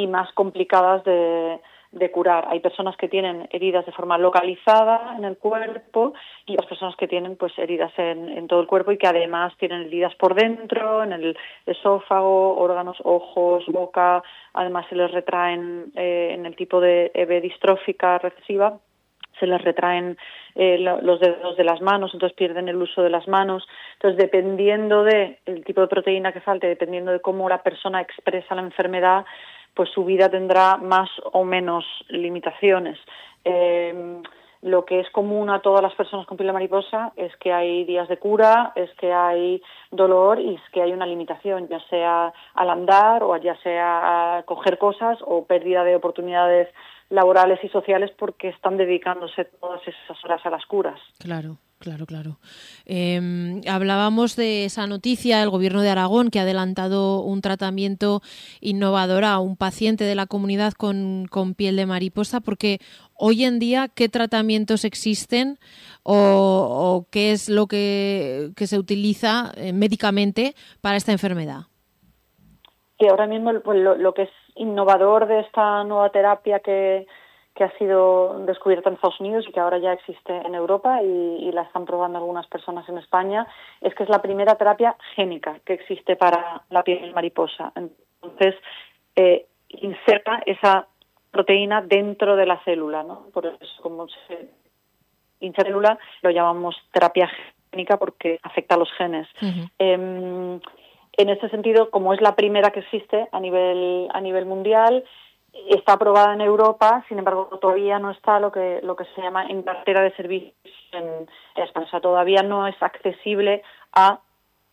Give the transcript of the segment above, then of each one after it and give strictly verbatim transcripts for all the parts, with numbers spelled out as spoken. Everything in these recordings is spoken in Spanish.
y más complicadas de, de curar. Hay personas que tienen heridas de forma localizada en el cuerpo y otras personas que tienen pues heridas en, en todo el cuerpo y que además tienen heridas por dentro, en el esófago, órganos, ojos, boca. Además se les retraen eh, en el tipo de E B distrófica recesiva, se les retraen eh, los dedos de las manos, entonces pierden el uso de las manos. Entonces, dependiendo del tipo de proteína que falte, dependiendo de cómo la persona expresa la enfermedad, pues su vida tendrá más o menos limitaciones. Eh, lo que es común a todas las personas con piel de mariposa es que hay días de cura, es que hay dolor y es que hay una limitación, ya sea al andar o ya sea a coger cosas o pérdida de oportunidades laborales y sociales porque están dedicándose todas esas horas a las curas. Claro, claro, claro. Eh, hablábamos de esa noticia del Gobierno de Aragón que ha adelantado un tratamiento innovador a un paciente de la comunidad con, con piel de mariposa, porque hoy en día, ¿qué tratamientos existen o, o qué es lo que, que se utiliza eh, médicamente para esta enfermedad? Que ahora mismo pues, lo, lo que es innovador de esta nueva terapia que, que ha sido descubierta en Estados Unidos y que ahora ya existe en Europa y, y la están probando algunas personas en España, es que es la primera terapia génica que existe para la piel mariposa. Entonces, eh, inserta esa proteína dentro de la célula, ¿no? Por eso, como se intracélula, lo llamamos terapia génica porque afecta a los genes. Uh-huh. Eh, En este sentido, como es la primera que existe a nivel a nivel mundial, está aprobada en Europa, sin embargo todavía no está lo que lo que se llama en cartera de servicios en España. O sea, todavía no es accesible a,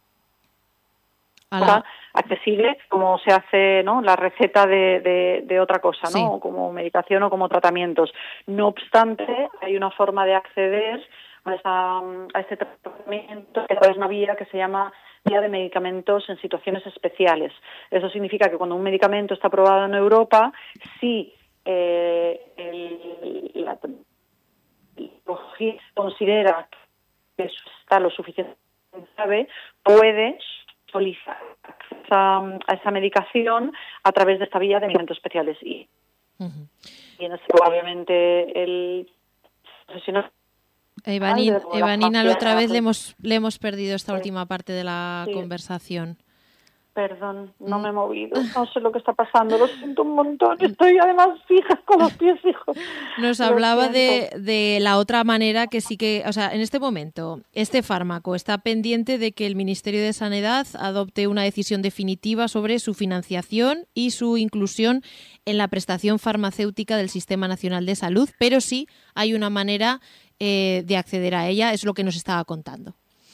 a la... accesible como se hace, ¿no?, la receta de, de, de otra cosa, ¿no? Sí. O como medicación o como tratamientos. No obstante, hay una forma de acceder a esa a ese tratamiento que es una vía que se llama vía de medicamentos en situaciones especiales. Eso significa que cuando un medicamento está aprobado en Europa, si eh, el, la considera que eso está lo suficientemente grave, puede solicitar a, a esa medicación a través de esta vía de medicamentos especiales. Y, uh-huh. y en ese, obviamente, el profesional. Evanin, Evanina, la otra vez le hemos, le hemos perdido esta sí. última parte de la sí. conversación. Perdón, no me he movido, no sé lo que está pasando, lo siento un montón, estoy además fija con los pies fijos. Nos hablaba de, de la otra manera que sí que, o sea, en este momento, este fármaco está pendiente de que el Ministerio de Sanidad adopte una decisión definitiva sobre su financiación y su inclusión en la prestación farmacéutica del Sistema Nacional de Salud, pero sí hay una manera eh, de acceder a ella, es lo que nos estaba contando.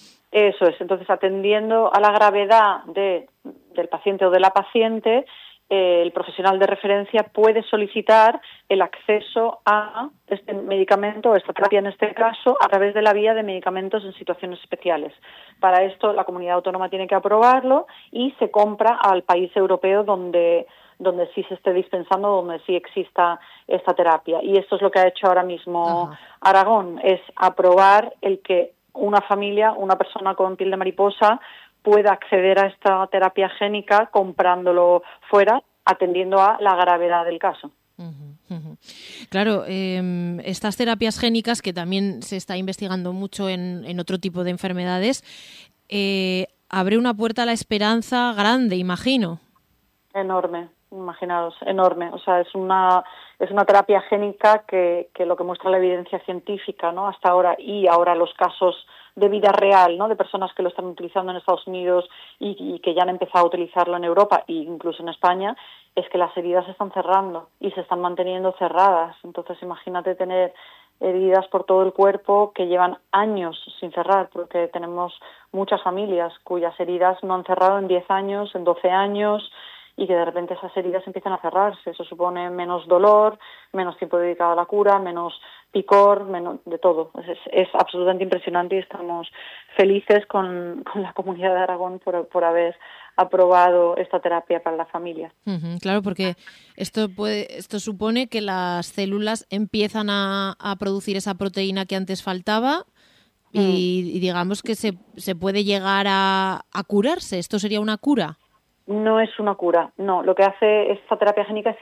Eso es, entonces atendiendo a la gravedad de, del paciente o de la paciente, eh, el profesional de referencia puede solicitar el acceso a este medicamento, esta terapia en este caso, a través de la vía de medicamentos en situaciones especiales. Para esto la comunidad autónoma tiene que aprobarlo y se compra al país europeo donde, donde sí se esté dispensando, donde sí exista esta terapia. Y esto es lo que ha hecho ahora mismo Ajá. Aragón, es aprobar el que una familia, una persona con piel de mariposa pueda acceder a esta terapia génica comprándolo fuera, atendiendo a la gravedad del caso. Uh-huh, uh-huh. Claro, eh, estas terapias génicas, que también se está investigando mucho en, en otro tipo de enfermedades, eh, abre una puerta a la esperanza grande, imagino. Enorme. Imaginaos, enorme. O sea, es una es una terapia génica que, que lo que muestra la evidencia científica, ¿no?, hasta ahora, y ahora los casos de vida real, ¿no?, de personas que lo están utilizando en Estados Unidos y, y que ya han empezado a utilizarlo en Europa e incluso en España, es que las heridas se están cerrando y se están manteniendo cerradas. Entonces, imagínate tener heridas por todo el cuerpo que llevan años sin cerrar, porque tenemos muchas familias cuyas heridas no han cerrado en diez años, en doce años, y que de repente esas heridas empiezan a cerrarse. Eso supone menos dolor, menos tiempo dedicado a la cura, menos picor, menos de todo. Es, es absolutamente impresionante y estamos felices con, con la comunidad de Aragón por, por haber aprobado esta terapia para la familia. Uh-huh, claro, porque esto puede, esto supone que las células empiezan a, a producir esa proteína que antes faltaba y, mm. y digamos que se, se puede llegar a, a curarse. ¿Esto sería una cura? No es una cura, no. Lo que hace esta terapia génica es